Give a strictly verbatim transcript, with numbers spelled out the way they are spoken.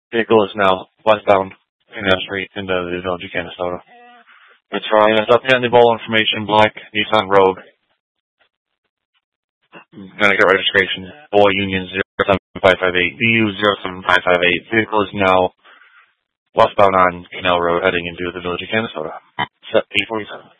Vehicle is now westbound Canal Street into the village of Canastota. It's Ryan. It's updatable information, black Nissan Rogue. Gonna get registration. Boy Union zero seven five five eight. B U zero seven five five eight. Vehicle is now westbound on Canal Road heading into the village of Canastota. Set eight forty-seven.